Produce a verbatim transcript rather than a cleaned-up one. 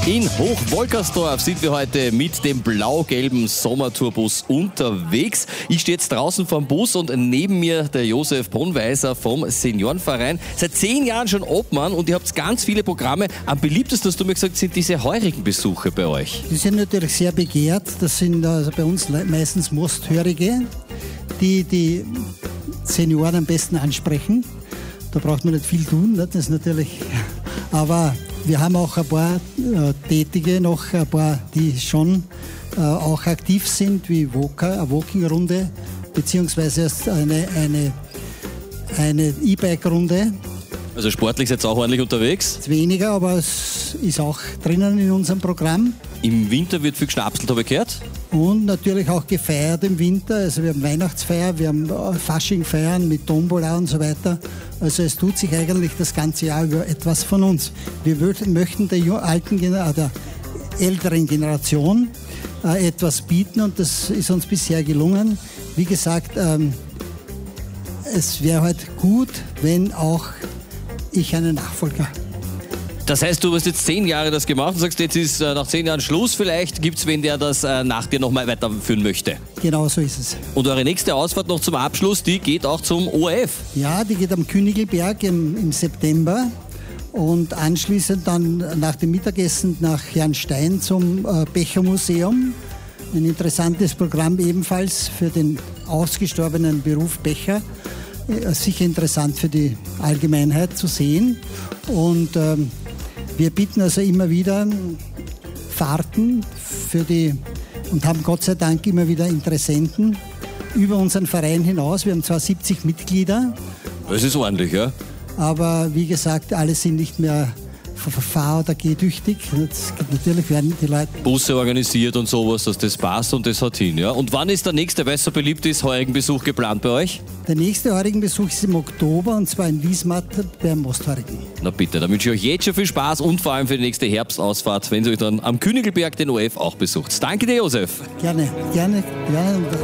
In Hochwolkersdorf sind wir heute mit dem blau-gelben Sommertourbus unterwegs. Ich stehe jetzt draußen vom Bus und neben mir der Josef Brunweiser vom Seniorenverein. Seit zehn Jahren schon Obmann und ihr habt ganz viele Programme. Am beliebtesten, hast du mir gesagt, sind diese heurigen Besuche bei euch. Die sind natürlich sehr begehrt. Das sind also bei uns meistens Mosthörige, die die Senioren am besten ansprechen. Da braucht man nicht viel tun, das ist natürlich. Aber wir haben auch ein paar äh, Tätige noch, ein paar, die schon äh, auch aktiv sind, wie Woka, eine Walking-Runde, beziehungsweise eine, eine, eine E-Bike-Runde. Also sportlich seid ihr auch ordentlich unterwegs? Ist weniger, aber es ist auch drinnen in unserem Programm. Im Winter wird viel geschnapselt, habe ich gehört? Und natürlich auch gefeiert im Winter. Also wir haben Weihnachtsfeier, wir haben Faschingfeiern mit Tombola und so weiter. Also es tut sich eigentlich das ganze Jahr über etwas von uns. Wir möchten der alten, der älteren Generation äh, etwas bieten und das ist uns bisher gelungen. Wie gesagt, ähm, es wäre halt gut, wenn auch ich einen Nachfolger. Das heißt, du hast jetzt zehn Jahre das gemacht und sagst, jetzt ist äh, nach zehn Jahren Schluss. Vielleicht gibt es wen, der das äh, nach dir nochmal weiterführen möchte. Genau so ist es. Und eure nächste Ausfahrt noch zum Abschluss, die geht auch zum O R F. Ja, die geht am Königelberg im, im September und anschließend dann nach dem Mittagessen nach Herrnstein zum äh, Bechermuseum. Ein interessantes Programm ebenfalls für den ausgestorbenen Beruf Becher. Äh, sicher interessant für die Allgemeinheit zu sehen. Und ähm, wir bieten also immer wieder Fahrten für die und haben Gott sei Dank immer wieder Interessenten über unseren Verein hinaus. Wir haben zwar siebzig Mitglieder. Das ist ordentlich, ja? Aber wie gesagt, alle sind nicht mehr fahr- oder gehtüchtig. Jetzt natürlich werden die Leute Busse organisiert und sowas, dass das passt und das hat hin, ja? Und wann ist der nächste, weil es so beliebt ist, heurigen Besuch geplant bei euch? Der nächste heurigen Besuch ist im Oktober und zwar in Wiesmatt beim Mostheurigen. Na bitte, da wünsche ich euch jetzt schon viel Spaß und vor allem für die nächste Herbstausfahrt, wenn ihr euch dann am Königelberg den O R F auch besucht. Danke dir, Josef. Gerne, gerne, gerne.